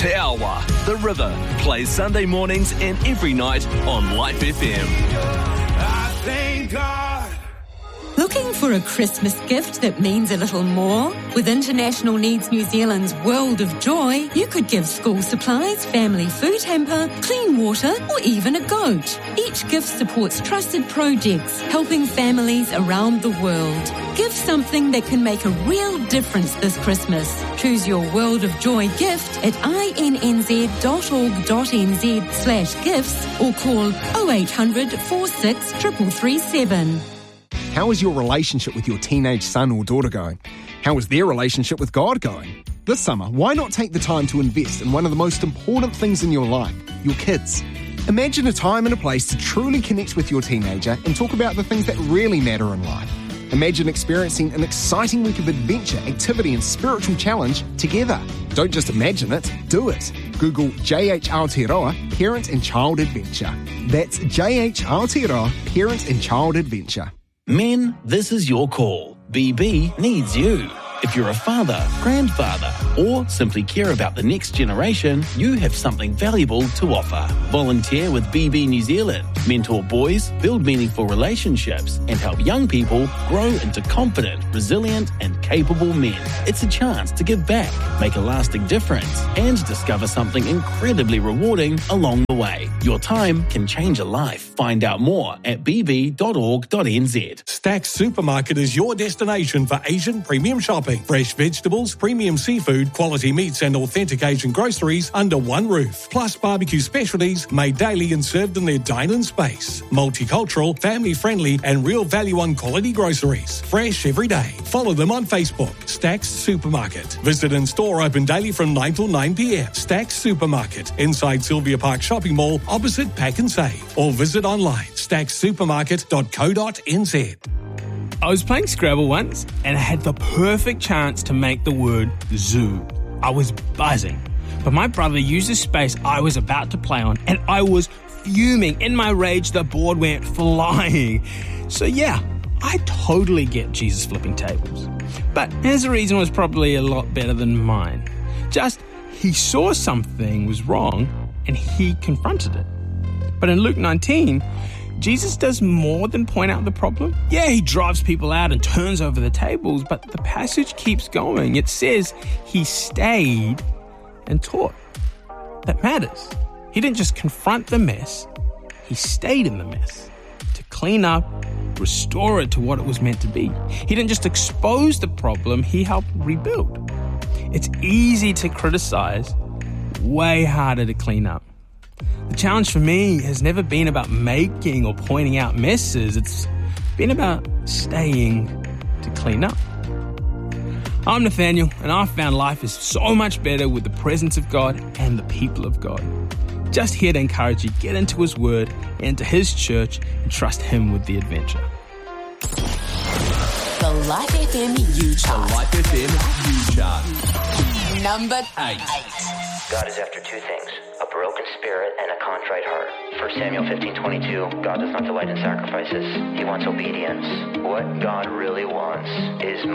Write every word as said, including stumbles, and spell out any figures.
Te Awa, The River, plays Sunday mornings and every night on Life F M. I thank God. Looking for a Christmas gift that means a little more? With International Needs New Zealand's World of Joy, you could give school supplies, family food hamper, clean water, or even a goat. Each gift supports trusted projects, helping families around the world. Give something that can make a real difference this Christmas. Choose your World of Joy gift at innz dot org dot n z slash gifts or call oh eight hundred, four six, three three three seven. How is your relationship with your teenage son or daughter going? How is their relationship with God going? This summer, why not take the time to invest in one of the most important things in your life, your kids? Imagine a time and a place to truly connect with your teenager and talk about the things that really matter in life. Imagine experiencing an exciting week of adventure, activity and spiritual challenge together. Don't just imagine it, do it. Google J H Aotearoa Parent and Child Adventure. That's J H Aotearoa Parent and Child Adventure. Men, this is your call. B B needs you. If you're a father, grandfather, or simply care about the next generation, you have something valuable to offer. Volunteer with B B New Zealand. Mentor boys, build meaningful relationships, and help young people grow into confident, resilient, and capable men. It's a chance to give back, make a lasting difference, and discover something incredibly rewarding along the way. Your time can change a life. Find out more at b b dot org dot n z. Stack's Supermarket is your destination for Asian premium shopping. Fresh vegetables, premium seafood, quality meats and authentic Asian groceries under one roof. Plus barbecue specialties made daily and served in their dine-in space. Multicultural, family-friendly and real value on quality groceries. Fresh every day. Follow them on Facebook. Stack's Supermarket. Visit in store open daily from nine till nine p.m. Stack's Supermarket. Inside Sylvia Park Shopping Mall opposite Pack and Save. Or visit online stacks supermarket dot co dot n z. I was playing Scrabble once and I had the perfect chance to make the word zoo. I was buzzing, but my brother used the space I was about to play on and I was fuming. In my rage, the board went flying. So yeah, I totally get Jesus flipping tables. But his reason was probably a lot better than mine. Just, he saw something was wrong and he confronted it. But in Luke nineteen, Jesus does more than point out the problem. Yeah, he drives people out and turns over the tables, but the passage keeps going. It says he stayed and taught. That matters. He didn't just confront the mess, he stayed in the mess to clean up, restore it to what it was meant to be. He didn't just expose the problem, he helped rebuild. It's easy to criticize, way harder to clean up. The challenge for me has never been about making or pointing out messes. It's been about staying to clean up. I'm Nathaniel, and I've found life is so much better with the presence of God and the people of God. Just here to encourage you, get into His Word, into His church, and trust Him with the adventure. The Life F M U-Chart. The Life F M U-Chart. Number eight. God is after two things, a broken spirit and a contrite heart. First Samuel fifteen twenty-two, God does not delight in sacrifices. He wants obedience. What God really wants is